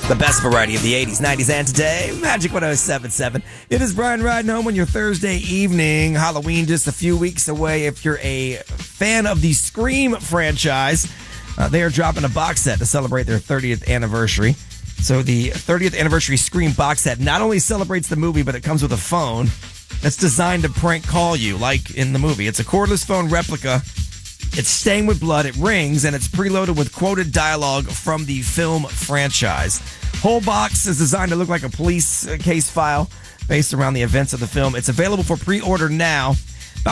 The best variety of the 80s, 90s, and today, Magic 107.7. It is Brian riding home on your Thursday evening. Halloween just a few weeks away. If you're a fan of the Scream franchise, they are dropping a box set to celebrate their 30th anniversary. So the 30th anniversary Scream box set not only celebrates the movie, but it comes with a phone that's designed to prank call you, like in the movie. It's a cordless phone replica. It's stained with blood, it rings, and it's preloaded with quoted dialogue from the film franchise. Whole box is designed to look like a police case file based around the events of the film. It's available for pre-order now, about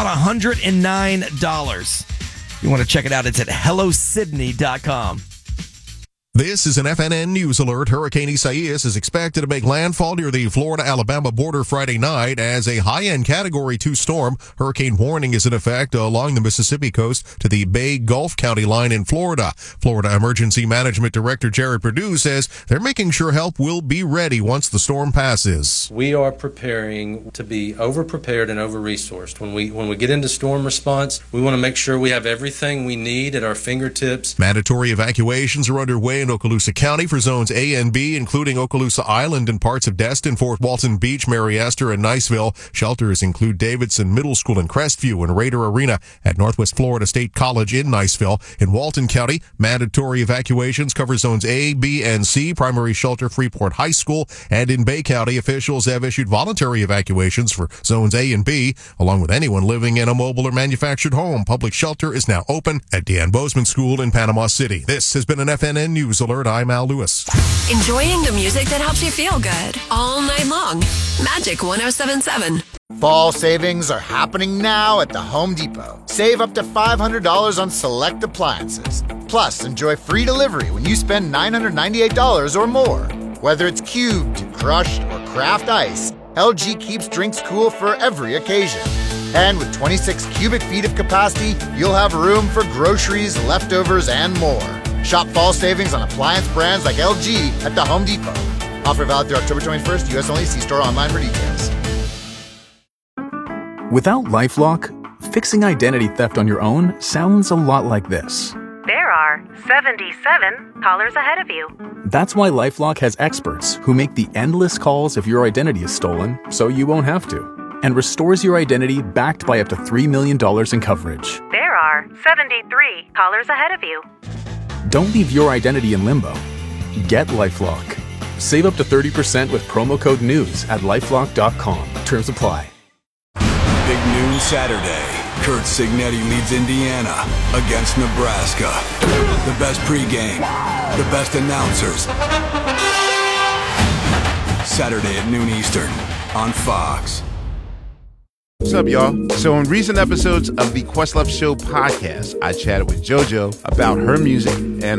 $109. If you want to check it out, it's at hellosydney.com. This is an FNN News Alert. Hurricane Isaias is expected to make landfall near the Florida-Alabama border Friday night as a high-end Category 2 storm. Hurricane warning is in effect along the Mississippi coast to the Bay-Gulf County line in Florida. Florida Emergency Management Director Jared Perdue says they're making sure help will be ready once the storm passes. We are preparing to be over-prepared and over-resourced. When we get into storm response, we want to make sure we have everything we need at our fingertips. Mandatory evacuations are underway in Okaloosa County for zones A and B, including Okaloosa Island and parts of Destin, Fort Walton Beach, Mary Esther, and Niceville. Shelters include Davidson Middle School in Crestview and Raider Arena at Northwest Florida State College in Niceville. In Walton County, mandatory evacuations cover zones A, B, and C, primary shelter Freeport High School. And in Bay County, officials have issued voluntary evacuations for zones A and B, along with anyone living in a mobile or manufactured home. Public shelter is now open at Dan Bozeman School in Panama City. This has been an FNN News Alert. I'm Al Lewis. Enjoying the music that helps you feel good all night long. Magic 107.7. Fall savings are happening now at the Home Depot. Save up to $500 on select appliances. Plus, enjoy free delivery when you spend $998 or more. Whether it's cubed, crushed, or craft ice, LG keeps drinks cool for every occasion. And with 26 cubic feet of capacity, you'll have room for groceries, leftovers, and more. Shop fall savings on appliance brands like LG at the Home Depot. Offer valid through October 21st, U.S. only. See store online for details. Without LifeLock, fixing identity theft on your own sounds a lot like this. There are 77 callers ahead of you. That's why LifeLock has experts who make the endless calls if your identity is stolen, so you won't have to, and restores your identity backed by up to $3 million in coverage. There are 73 callers ahead of you. Don't leave your identity in limbo. Get LifeLock. Save up to 30% with promo code NEWS at LifeLock.com. Terms apply. Big noon Saturday. Kurt Signetti leads Indiana against Nebraska. The best pregame, the best announcers. Saturday at noon Eastern on Fox. What's up, y'all? So in recent episodes of the Questlove Show podcast, I chatted with JoJo about her music and